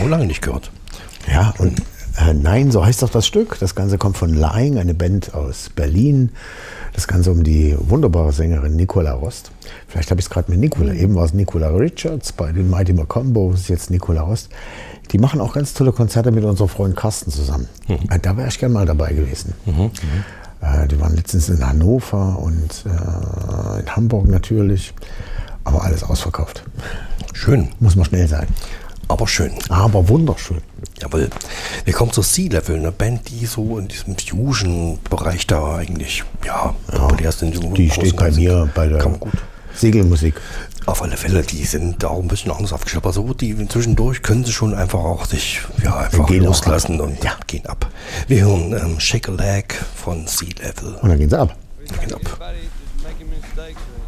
Oh, lange nicht gehört. Ja, und Nein, so heißt doch das Stück. Das Ganze kommt von Lying, eine Band aus Berlin. Das Ganze um die wunderbare Sängerin Nicola Rost. Vielleicht habe ich es gerade mit Nicola. Eben war es Nicola Richards bei den Mighty Macombo, ist jetzt Nicola Rost. Die machen auch ganz tolle Konzerte mit unserem Freund Carsten zusammen. Da wäre ich gern mal dabei gewesen. Die waren letztens in Hannover und in Hamburg natürlich. Aber alles ausverkauft. Schön. Muss man schnell sein. Aber schön. Aber wunderschön. Jawohl. Wir kommen zur Sea Level, eine Band, die so in diesem Fusion-Bereich da eigentlich, populär sind. Die steht bei mir bei der Segelmusik. Auf alle Fälle, die sind da auch ein bisschen anders aufgestellt. Aber so, die zwischendurch können sie schon einfach auch sich einfach loslassen und gehen ab. Wir hören Shake a Leg von Sea Level. Und dann gehen sie ab. Gehen ab.